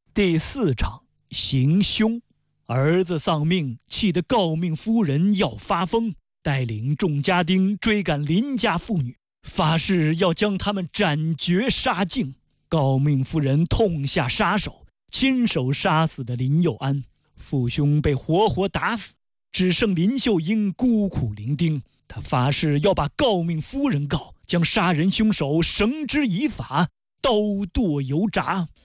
第4章行凶。儿子丧命，气得诰命夫人要发疯，带领众家丁追赶邻家妇女，发誓要将他们斩绝杀尽。诰命夫人痛下杀手，亲手杀死了林佑安，父兄被活活打死，只剩林秀英孤苦伶仃。他发誓要把诰命夫人告，将杀人凶手绳之以法，刀剁油炸。